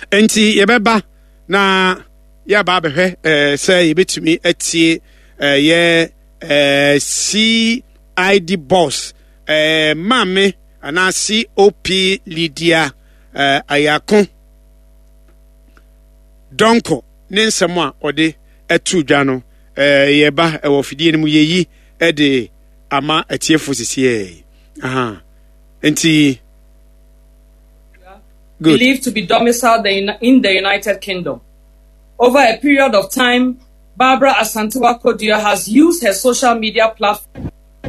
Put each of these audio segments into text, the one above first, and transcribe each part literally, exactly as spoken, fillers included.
enti yebeba na ya ba behwe eh say yebetumi atie eh ye eh C I D boss eh mame ana C O P Lydia eh Ayakon donko ne nsɛm a ɔde atu dwa no eh yeba ɛwɔ fidie no mu yeyi ɛde ama atiefo sisiɛ aha enti good. Believed to be domiciled in the United Kingdom. Over a period of time, Barbara Asantewaa Kodia has used her social media platform.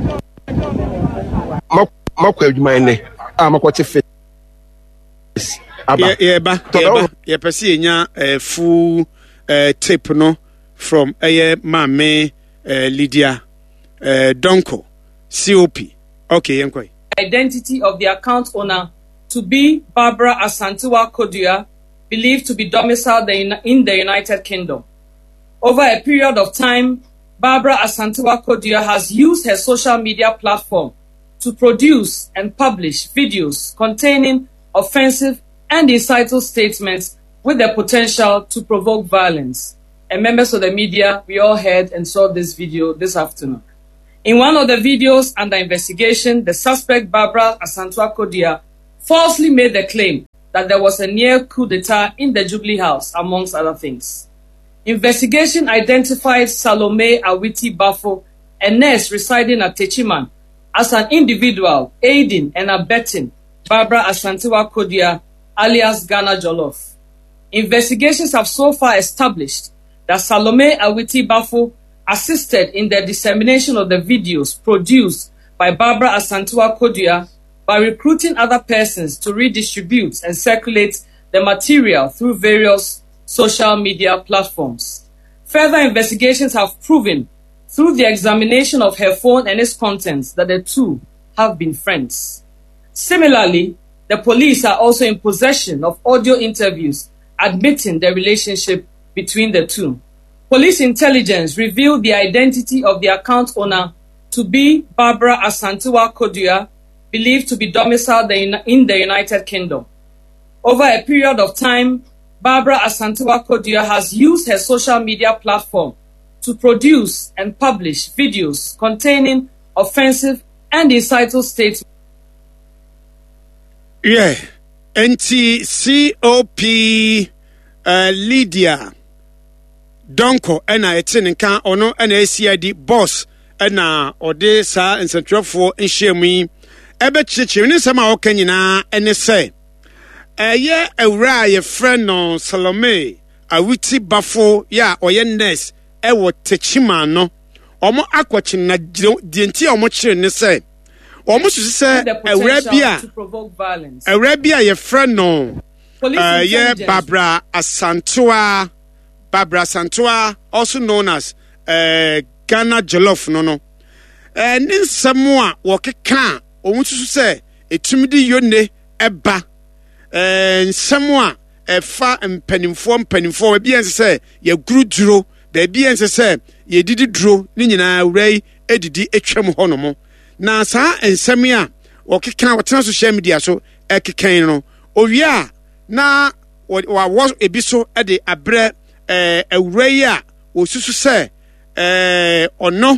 Yeah, yeah, ba, yeah, yeah, pesi enya uh, full uh, tape no from uh, Mame uh, Lydia uh, Donko C O P. Okay, yankoi. Identity of the account owner to be Barbara Asantewaa Kodia, believed to be domiciled in the United Kingdom. Over a period of time, Barbara Asantewaa Kodia has used her social media platform to produce and publish videos containing offensive and inciting statements with the potential to provoke violence. And members of the media, we all heard and saw this video this afternoon. In one of the videos under investigation, the suspect Barbara Asantewaa Kodia falsely made the claim that there was a near coup d'etat in the Jubilee House, amongst other things. Investigation identified Salome Awiti Bafo, a nurse residing at Techiman, as an individual aiding and abetting Barbara Asantewaa Kodia, alias Ghana Jollof. Investigations have so far established that Salome Awiti Bafo assisted in the dissemination of the videos produced by Barbara Asantewaa Kodia by recruiting other persons to redistribute and circulate the material through various social media platforms. Further investigations have proven through the examination of her phone and its contents that the two have been friends. Similarly, the police are also in possession of audio interviews admitting the relationship between the two. Police intelligence revealed the identity of the account owner to be Barbara Asantewaa Kodia, believed to be domiciled in the United Kingdom. Over a period of time, Barbara Asantewaa Kodia has used her social media platform to produce and publish videos containing offensive and inciting statements. Yeah, N T C O P uh, Lydia Donko ena etin nka ono ena C I D boss ena ode sa nsentrofo nhyiamu ebe chichiri ne sama okanyina ene se eye awura ye friend no Salome Awiti Bafo ya oye nurse ewo Techiman no omo akwachi na dienti omo chire ne se omo susu se awura bia awura bia ye friend no uh, ye Barbara Asantewaa Barbara Asantewaa, also known as uh, Ghana Jollof no no uh, ninsamo a wokeka omususu se etumidi yone eba uh, nsamo a efa mpanimfo mpanimfo bia ense se ye guruduro da bia ense se ye didi duro ni nyina wrai edidi etwam honomo na saa ensam a wokeka wotena social media so ekeken no owia na wa wo ebiso e de abre eh awrai a osusu se eh ono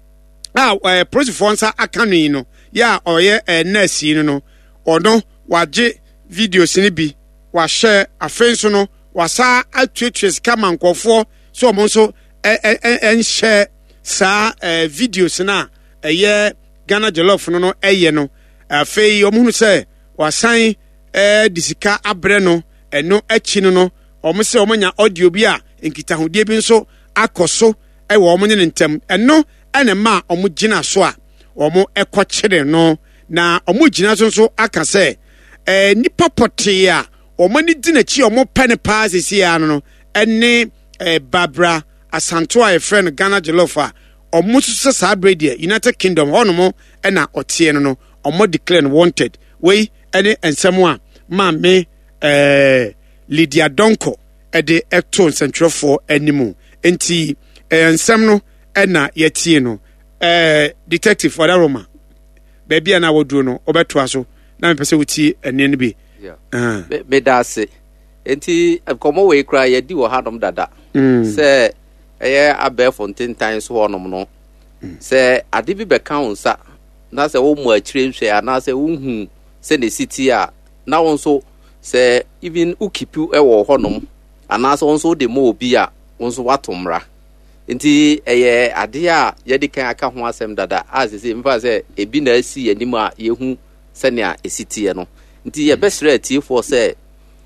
ah eh prosifor nsa akanu no ya oye eh nurse no no ono waje videos ni bi wa share afenso no wasa atwetwes kama nkofo so omo nso eh eh share sa eh videos na eh Ghana Jollof no no eh no afei omo hu se wasan eh disika abre no eno achi no no omo se omo nya audio bi a nkitahudie bi nso akoso e wo omo ne ntem eno ene ma omo gina so a omo ekokyere no na omo gina so nso aka se eh nipa pote a omo ni di na chi omo pene pass esi ya no ene eh Barbara Asantewaa e friend Ghana Jollof a omo so sa bredia United Kingdom honomo e na otie no no omo declare wanted we ene ensemo a ma me eh Lydia Donko ede ecton centrofo animu enti ensem no e na yetie no eh detective Wadaroma baby na woduro no obeto aso na me pese wuti ene ne bi yeah uh. me, me da se enti komo we kra ye di wo hanom dada se eye abe fonten tan so honom no se ade bi be kan unsa na se wo mu akire nhwe ana se wo hu se ne city a na won so se even ukipu e wo honom ana se won so de mo obi a won so watomra enti eye ade a ye di kan aka ho asem dada as se mfa se ebi na asi anim a ye hu se ne a city e no enti ye besre ati for se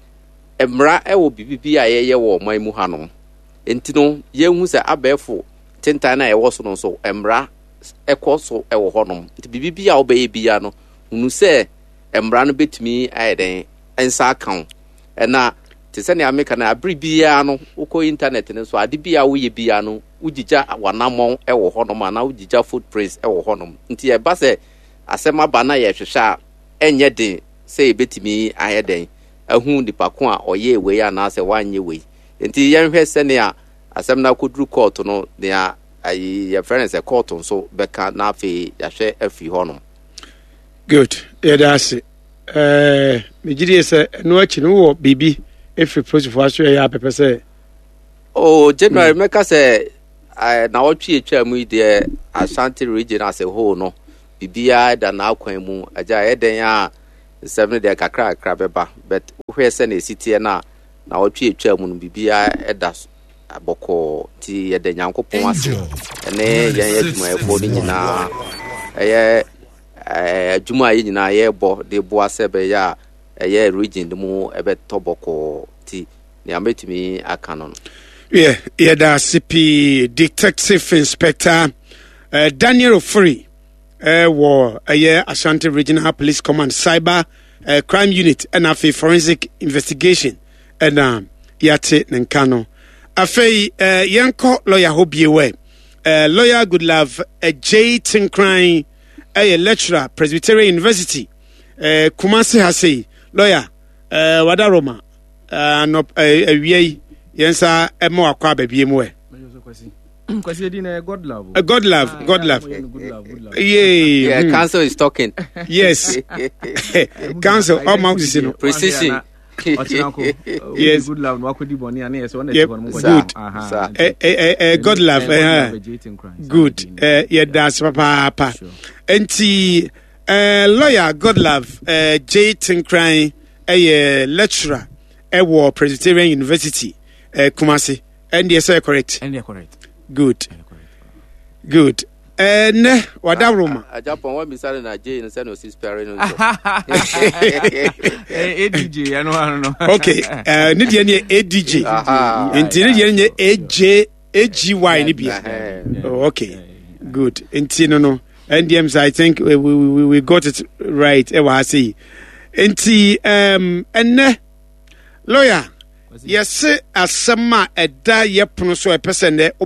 emra e wo bibibi a ye ye wo man mu hanom enti no ye hu se abefo tentan na ye wo so no so emra ekoso e wo honom enti bibibi a wo be ye bia no hunu se emra no betumi ayeden ensa account ena te se ne ameka na abri bia no uko internet ne so ade bia wo ye bia no ugija wanamon e wo honom ana ugija footprints e wo honom enti e ba se asema ba na ye hwehwa enye de se betumi ayeden ahu nipa ko a oye we ya na se wanye we enti yen hwe se ne a asem na kodru court no ne a ayi ya friends e court so beka na afi ya hwe afi honom. Good. Yeah, that's it. Eh, me gidi se no achi no wo bibi efi process for aso ya pepe se. Oh, January mm. Meka se na otwe etwa mu de Ashanti region as a whole no. Bibia da na akwan mu aja eden a seven de kakra kakra beba but where se na city na na otwe etwa mu no bibia eda aboko ti eden yankopon ase. Ene yen yeduma efo ni nyina eye eh juma yi nyina ye bo de bo asebe ya eh region mu ebe toboko ti ne ametimi akanon. Yeah, yeah, da C P Detective Inspector uh, Daniel Ofori uh, wo uh, Ashanti Regional Police Command Cyber uh, Crime Unit and afi Forensic Investigation and uh, yate nenkano afi uh, yanko lawyer hobiewe uh, lawyer Goodlove uh, J Tinkran a lecturer Presbyterian University uh, Kumasi Hase lawyer uh, Wadaroma uh, no uh, uh, yensa emo akwa babie mu e kwasi edi na God love uh, God love ah, God love yeah yeah hmm. Council is talking yes council all mount is no precision yes good love no akodi boni ana yes one good eh eh eh God love eh good eh yeah that's papa papa enti eh lawyer God love eh J Tinkran eh lecturer eh wo Presbyterian University Uh, Kumasi, and yes, I correct. And you're correct. Good. Good. And uh, what that room? I jump on one beside a J and send us his parent. A D J, I know, I don't know. Okay, uh, Nidian A D J. Interior A J A G Y Nibia. Oh, okay. Good. Intino, no. N D Ms, I think we, we, we got it right. Ewa Hasi. Inti, um, and uh, lawyer. Yes, asema eda ye pono so e person de